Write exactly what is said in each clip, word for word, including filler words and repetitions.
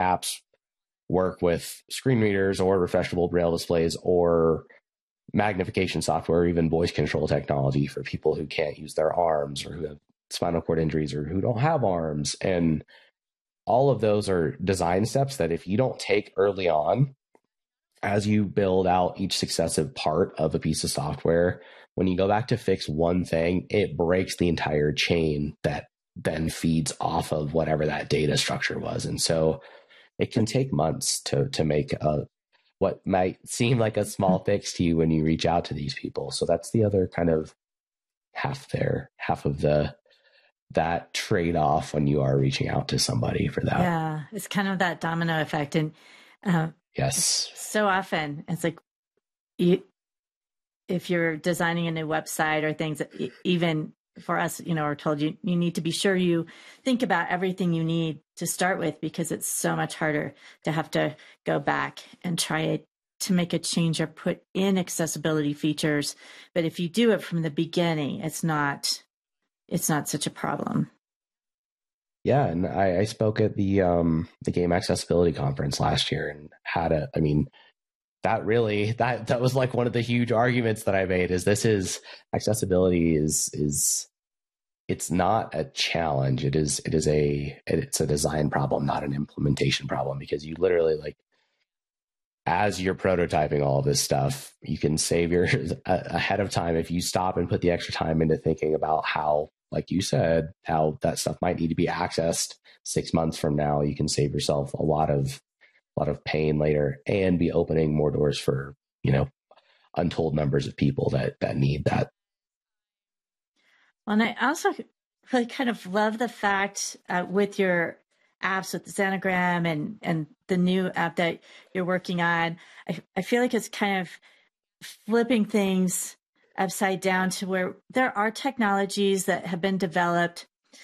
apps work with screen readers or refreshable braille displays or magnification software, or even voice control technology for people who can't use their arms or who have spinal cord injuries or who don't have arms. And all of those are design steps that if you don't take early on, as you build out each successive part of a piece of software, when you go back to fix one thing, it breaks the entire chain that then feeds off of whatever that data structure was. And so it can take months to to make a what might seem like a small fix to you when you reach out to these people. So that's the other kind of half there, half of the that trade-off when you are reaching out to somebody for that. Yeah, it's kind of that domino effect. And uh, yes, so often it's like you, if you're designing a new website or things, even for us, you know, are told you, you need to be sure you think about everything you need to start with, because it's so much harder to have to go back and try it to make a change or put in accessibility features. But if you do it from the beginning, it's not, it's not such a problem. Yeah. And I, I spoke at the, um, the Game Accessibility Conference last year and had a, I mean, that really, that, that was like one of the huge arguments that I made is this is accessibility is, is, it's not a challenge. It is, it is a, it's a design problem, not an implementation problem, because you literally like, as you're prototyping all of this stuff, you can save your ahead of time. If you stop and put the extra time into thinking about how, like you said, how that stuff might need to be accessed six months from now, you can save yourself a lot of, a lot of pain later and be opening more doors for, you know, untold numbers of people that, that need that. Well, and I also really kind of love the fact uh, with your apps with the Xanagram and, and the new app that you're working on, I, I feel like it's kind of flipping things upside down to where there are technologies that have been developed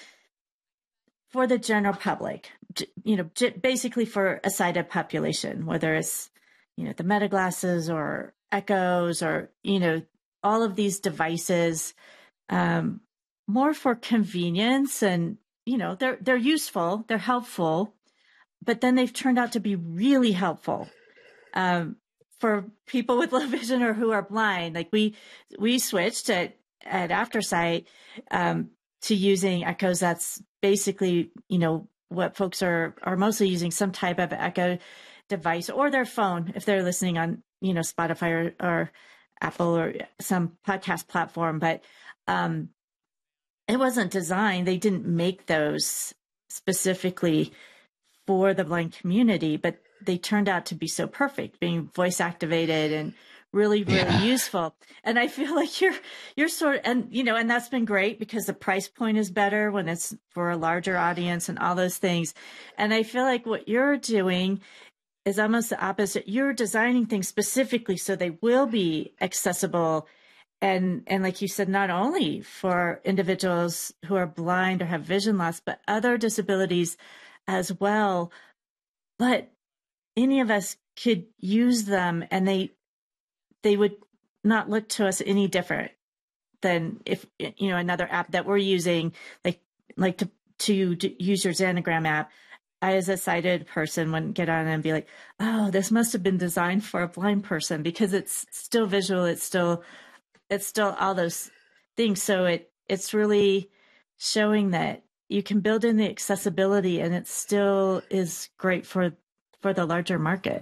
for the general public, you know, basically for a sighted population, whether it's, you know, the Meta glasses or Echoes or, you know, all of these devices, um, more for convenience and, you know, they're, they're useful, they're helpful, but then they've turned out to be really helpful, um, for people with low vision or who are blind. Like we, we switched at, at AfterSight, um, to using Echoes. That's basically, you know, what folks are, are mostly using, some type of Echo device or their phone if they're listening on, you know, Spotify or, or Apple or some podcast platform. But, um, it wasn't designed. They didn't make those specifically for the blind community, but they turned out to be so perfect, being voice activated and really, really yeah. useful. And I feel like you're, you're sort of, and, you know, and that's been great because the price point is better when it's for a larger audience and all those things. And I feel like what you're doing is almost the opposite. You're designing things specifically so they will be accessible. And, and like you said, not only for individuals who are blind or have vision loss, but other disabilities as well. But any of us could use them and they, they would not look to us any different than if, you know, another app that we're using, like, like to, to, to use your Xanagram app. I, as a sighted person, wouldn't get on and be like, oh, this must have been designed for a blind person, because it's still visual. It's still, it's still all those things. So it, it's really showing that you can build in the accessibility and it still is great for, for the larger market.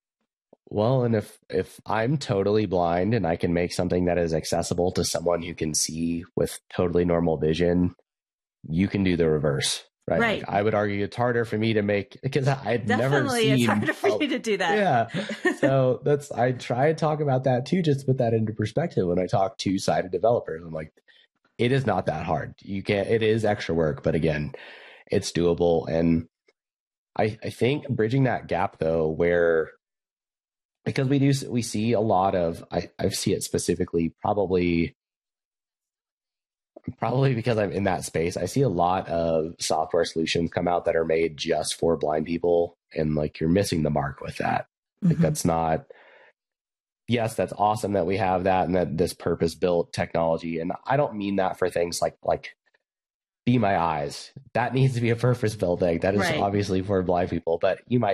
Well, and if, if I'm totally blind and I can make something that is accessible to someone who can see with totally normal vision, you can do the reverse, right? Right. Like I would argue it's harder for me to make, because I'd Definitely, never seen. it's harder for oh, you to do that. Yeah. So that's, I try to talk about that too, just to put that into perspective when I talk to sighted developers. I'm like, it is not that hard. You can, it is extra work, but again, it's doable. And I, I think bridging that gap though, where, because we do, we see a lot of, I, I see it specifically, probably, probably because I'm in that space. I see a lot of software solutions come out that are made just for blind people. And like, you're missing the mark with that. Like mm-hmm. that's not, yes, that's awesome that we have that and that this purpose built technology. And I don't mean that for things like, like Be My Eyes. That needs to be a purpose built thing. That is right. obviously for blind people, but you might